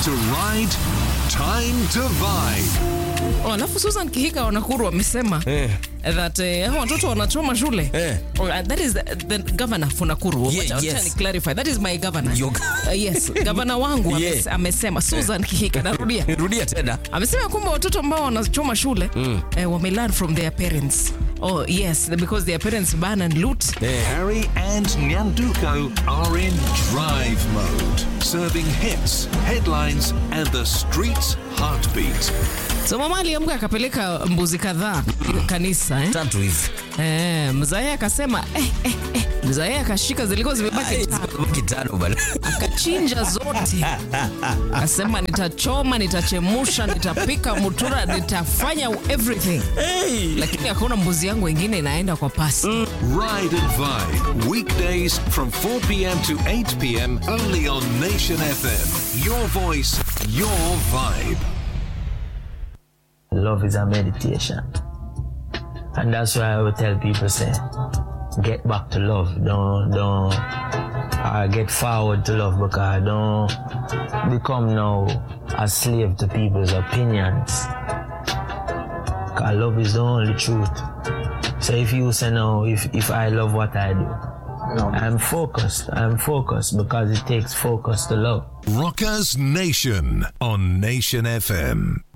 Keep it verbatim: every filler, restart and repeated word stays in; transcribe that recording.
to ride, time to vibe. Oh, alafu Susan Kihika wa Nakuru wamesema Eh. that uh, watoto wanachoma shule. Eh. Oh, uh, that is the, the governor for Nakuru. Yeah, Wacha- yes. wacha ni clarify. That is my governor. Your- Uh, yes, governor wangu Yeah. ames- amesema Susan Kihika, narudia. Rudia tena. Amesema kwamba watoto ambao wanachoma shule mm. eh, wame learn from their parents. Oh yes, because their parents ban and loot. Eh. Harry and Nyanduko are in drive mode, serving hits, headlines, and the street's heartbeat. So mama aliamka akapeleka mbuzi kadhaa kanisa eh. Tatu hivi. Eh, mzae akasema eh eh eh. Mzae akashika zilikuwa zimebaki tatu. Kitano bana. Akachinja zote. Akasema nitachoma, nitachemusha, nitapika mutura, nitafanya everything. Hey. Lakini akaona mbuzi yangu wengine inaenda kwa pasi. Ride and Vibe, weekdays from four p.m. to eight p.m. only on Nation F M. Your voice, your vibe. Love is a meditation. And that's why I would tell people, say, get back to love. Don't, don't, uh, get forward to love, because don't become now a slave to people's opinions. Because love is the only truth. So if you say no, if, if I love what I do, I'm focused. I'm focused because it takes focus to love. Rockers Nation on Nation F M.